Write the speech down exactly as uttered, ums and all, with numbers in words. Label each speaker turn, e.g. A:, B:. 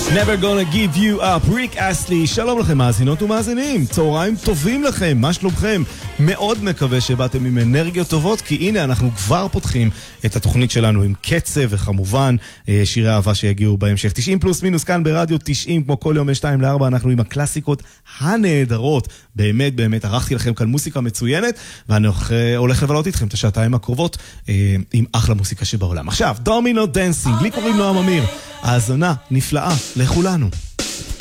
A: Never gonna give you up, ריק אסלי. שלום לכם מאזינות ומאזינים, צהריים טובים לכם, מה שלומכם? מאוד מקווה שבאתם עם אנרגיות טובות, כי הנה אנחנו כבר פותחים את התוכנית שלנו עם קצב, וכמובן שירי אהבה שיגיעו בהמשך. תשעים פלוס מינוס כאן ברדיו תשעים, כמו כל יום שתיים לארבע, אנחנו עם הקלאסיקות הנהדרות. באמת באמת ערכתי לכם כאן מוסיקה מצוינת, ואני הולך לבלות איתכם את השעתיים הקרובות עם אחלה מוסיקה שבעולם. עכשיו, דומינו דנסינג, לי קוראים נועם אמיר, האזנה נפלאה לכולנו.